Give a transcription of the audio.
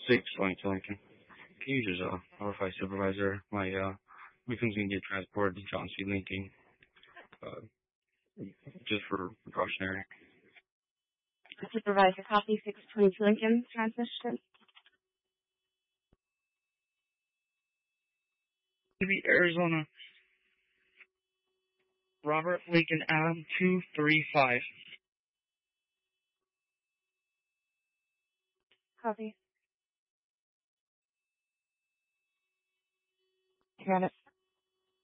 622 Lincoln. Can you just notify supervisor my things need to get transported to John C. Lincoln, just for precautionary. Supervisor, copy 622 Lincoln transmission. Maybe Arizona. Robert Lincoln Adam 235. Copy. Got it.